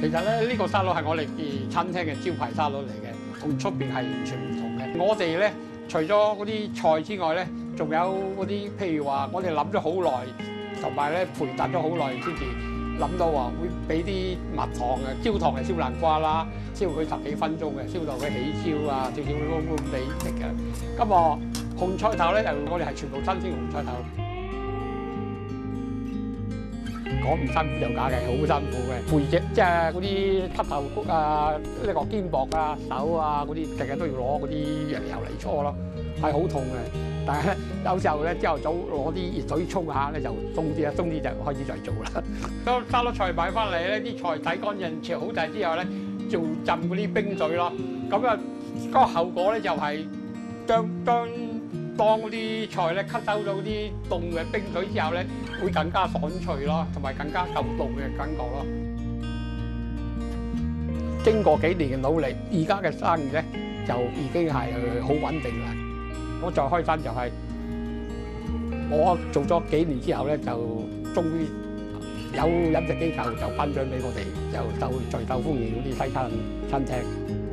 其實咧，呢個沙律係我哋餐廳嘅招牌沙律嚟嘅，同出邊係完全唔同嘅。我哋咧除咗嗰啲菜之外咧，仲有嗰啲譬如話，我哋諗咗好耐，同埋咧培達咗好耐先至諗到話會俾啲蜜糖啊、焦糖嘅燒南瓜啦，燒佢10幾分鐘嘅，燒到佢起焦啊，少少燶燶地食嘅。咁啊，紅菜頭咧就我哋係全部新鮮紅菜頭。講唔辛苦就假嘅，好辛苦嘅。背脊即係嗰啲膝頭骨啊、呢個肩膊啊、手啊嗰啲，成日都要攞嗰啲藥油嚟搓咯，係好痛嘅。但係咧有時候咧朝頭早攞啲熱水沖下咧就鬆啲啦，鬆啲就開始再做啦。當沙律菜買翻嚟咧，啲菜洗乾淨切好晒之後咧，就浸嗰啲冰水咯。咁啊，嗰個後果咧就係當嗰啲菜咧吸收到啲凍嘅冰水之後咧，會更加爽脆咯，同埋更加受凍嘅感覺咯。經過幾年嘅努力，而家嘅生意咧就已經係好穩定啦。我再開翻就係我做咗幾年之後咧，就終於有飲食機構就頒獎俾我哋，就最受歡迎嗰啲西餐廳。